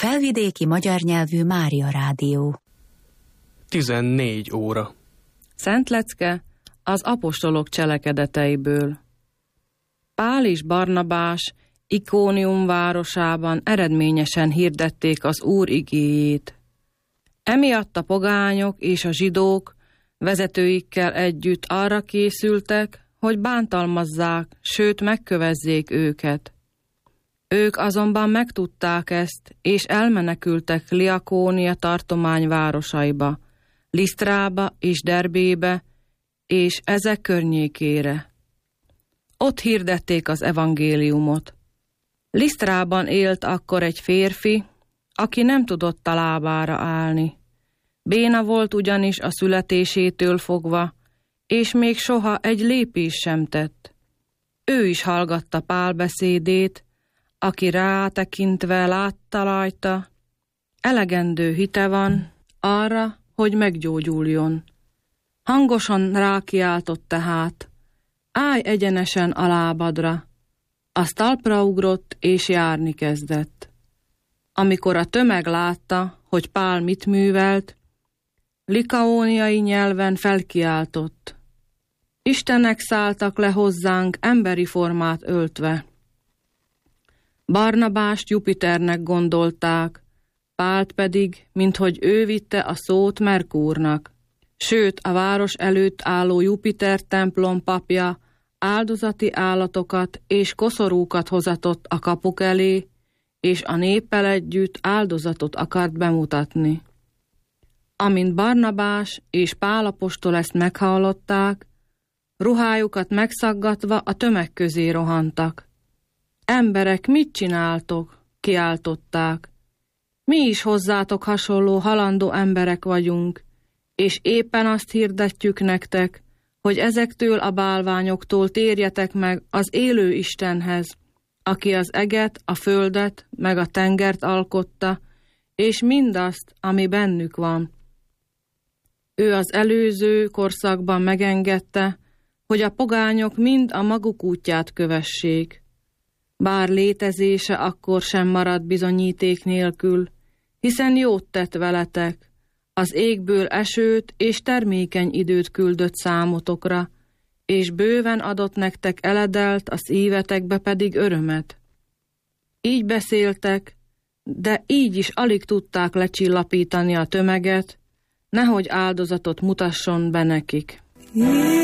Felvidéki magyar nyelvű Mária Rádió. 14 óra. Szent lecke az apostolok cselekedeteiből. Pál és Barnabás Ikónium városában eredményesen hirdették az Úr igéjét. Emiatt a pogányok és a zsidók vezetőikkel együtt arra készültek, hogy bántalmazzák, sőt megkövezzék őket. Ők azonban megtudták ezt, és elmenekültek Liakónia tartomány városaiba, Lisztrába és Derbébe, és ezek környékére. Ott hirdették az evangéliumot. Lisztrában élt akkor egy férfi, aki nem tudott a lábára állni. Béna volt ugyanis a születésétől fogva, és még soha egy lépés sem tett. Ő is hallgatta Pál beszédét, aki rátekintve látta rajta, elegendő hite van arra, hogy meggyógyuljon. Hangosan rákiáltott tehát, állj egyenesen a lábadra. Az talpra ugrott és járni kezdett. Amikor a tömeg látta, hogy Pál mit művelt, likaóniai nyelven felkiáltott. Istenek szálltak le hozzánk emberi formát öltve. Barnabást Jupiternek gondolták, Pált pedig, minthogy ő vitte a szót Merkúrnak. Sőt, a város előtt álló Jupiter templom papja áldozati állatokat és koszorúkat hozatott a kapuk elé, és a néppel együtt áldozatot akart bemutatni. Amint Barnabás és Pál apostol ezt meghallották, ruhájukat megszaggatva a tömeg közé rohantak. Emberek, mit csináltok? Kiáltották. Mi is hozzátok hasonló halandó emberek vagyunk, és éppen azt hirdetjük nektek, hogy ezektől a bálványoktól térjetek meg az élő Istenhez, aki az eget, a földet, meg a tengert alkotta, és mindazt, ami bennük van. Ő az előző korszakban megengedte, hogy a pogányok mind a maguk útját kövessék. Bár létezése akkor sem maradt bizonyíték nélkül, hiszen jót tett veletek, az égből esőt és termékeny időt küldött számotokra, és bőven adott nektek eledelt, a szívetekbe pedig örömet. Így beszéltek, de így is alig tudták lecsillapítani a tömeget, nehogy áldozatot mutasson be nekik.